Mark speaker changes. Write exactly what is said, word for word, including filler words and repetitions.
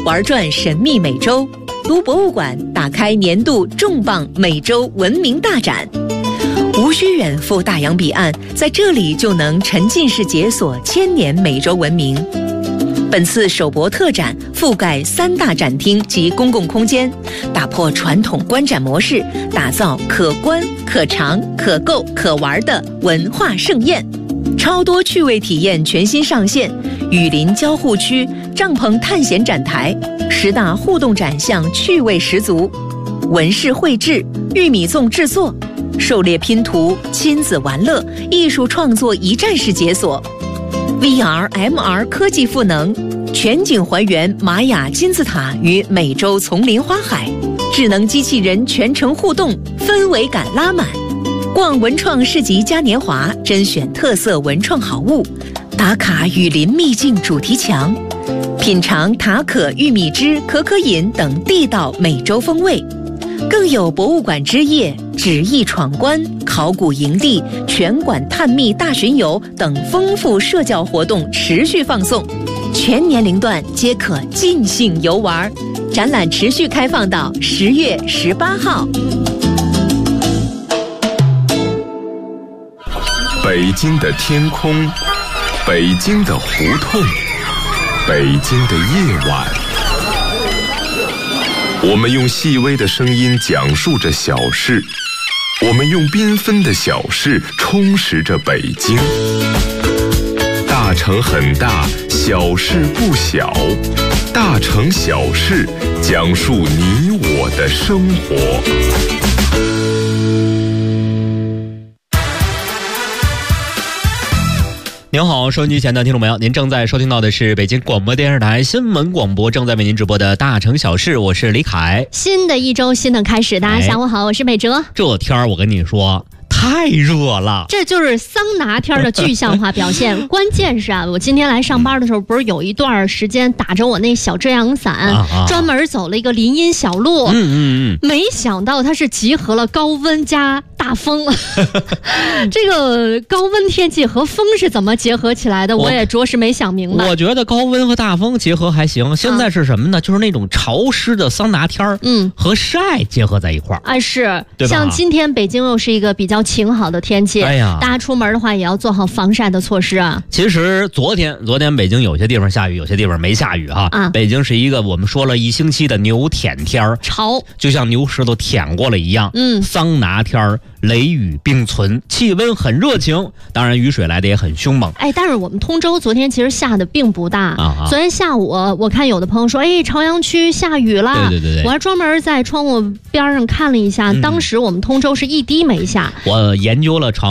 Speaker 1: 玩转神秘美洲，读博物馆打开年度重磅美洲文明大展。无需远赴大洋彼岸，在这里就能沉浸式解锁千年美洲文明。本次首博特展覆盖三大展厅及公共空间，打破传统观展模式，打造可观、可尝、可购、可玩的文化盛宴。超多趣味体验全新上线，雨林交互区、帐篷探险展台，十大互动展项趣味十足。纹饰绘制、玉米粽制作、狩猎拼图、亲子玩乐、艺术创作一站式解锁。V R、M R 科技赋能，全景还原玛雅金字塔与美洲丛林花海，智能机器人全程互动，氛围感拉满。逛文创市集嘉年华，甄选特色文创好物，打卡雨林秘境主题墙，品尝塔可玉米汁、可可饮等地道美洲风味。更有博物馆之夜、纸艺闯关、考古营地、全馆探秘大巡游等丰富社交活动持续放送，全年龄段皆可尽兴游玩。展览持续开放到十月十八号。
Speaker 2: 北京的天空，北京的胡同，北京的夜晚。我们用细微的声音讲述着小事，我们用缤纷的小事充实着北京。大城很大，小事不小，大城小事讲述你我的生活。
Speaker 3: 您好，收音机前的听众朋友，您正在收听到的是北京广播电视台新闻广播正在为您直播的大城小事，我是李凯。
Speaker 4: 新的一周，新的开始，大家下午好，我是美哲。
Speaker 3: 这天儿我跟你说太热了，
Speaker 4: 这就是桑拿天的具象化表现。关键是啊，我今天来上班的时候，不是有一段时间打着我那小遮阳伞，啊啊、专门走了一个林荫小路。嗯嗯嗯，没想到它是集合了高温加大风。这个高温天气和风是怎么结合起来的？我也着实没想明白。
Speaker 3: 我觉得高温和大风结合还行，现在是什么呢？啊、就是那种潮湿的桑拿天儿，嗯，和晒结合在一块儿。
Speaker 4: 啊，是，
Speaker 3: 对吧？
Speaker 4: 像今天北京又是一个比较晴好的天气，哎呀，大家出门的话也要做好防晒的措施啊。
Speaker 3: 其实昨天，昨天北京有些地方下雨，有些地方没下雨哈。啊，北京是一个我们说了一星期的牛舔天儿，
Speaker 4: 潮，
Speaker 3: 就像牛石头舔过了一样。嗯，桑拿天儿，雷雨并存，气温很热情，当然雨水来的也很凶猛。
Speaker 4: 哎，但是我们通州昨天其实下的并不大。啊，昨天下午我看有的朋友说，哎，朝阳区下雨了。
Speaker 3: 对对对对，
Speaker 4: 我还专门在窗户边上看了一下，嗯、当时我们通州是一滴没下。
Speaker 3: 我研究了朝